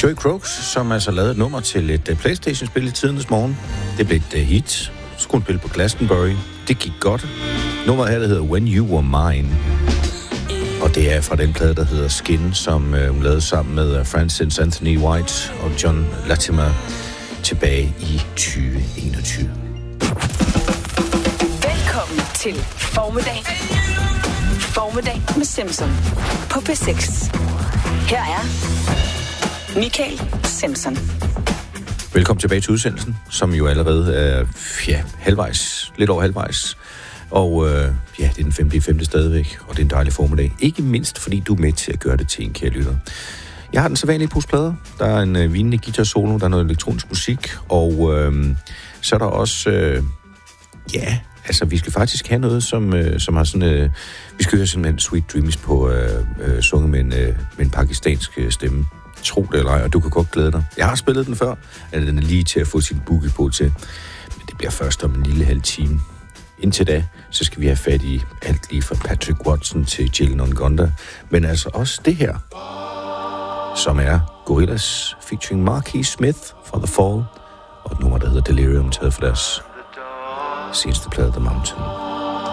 Joey Croaks, som altså lavede et nummer til et PlayStation-spil i tidernes morgen. Det blev et hit. Skulle spille på Glastonbury. Det gik godt. Nummeret her, der hedder When You Were Mine. Og det er fra den plade, der hedder Skin, som hun lavede sammen med Francis Anthony White og John Latimer tilbage i 2021. Velkommen til Formiddag. Formiddag med Simpson på P6. Her er Michael Simpson. Velkommen tilbage til udsendelsen, som jo allerede er halvvejs, lidt over halvvejs. Og det er den 5. stadigvæk, og det er en dejlig formiddag. Ikke mindst, fordi du er med til at gøre det til en, kære lytter. Jeg har den sædvanlige pusplader. Der er en vinende guitar-solo, der er noget elektronisk musik, og så er der også... vi skal faktisk have noget, som har sådan... vi skal høre simpelthen Sweet Dreams på sunget med en pakistansk stemme. Tro det eller ej, og du kan godt glæde dig. Jeg har spillet den før, den er lige til at få sin boogie på til. Men det bliver først om en lille halv time. Indtil da, så skal vi have fat i alt lige fra Patrick Watson til Jill Nongonda. Men altså også det her, som er Gorillaz featuring Marquis Smith for The Fall, og et nummer, der hedder Delirium, taget for deres seneste plade The Mountain.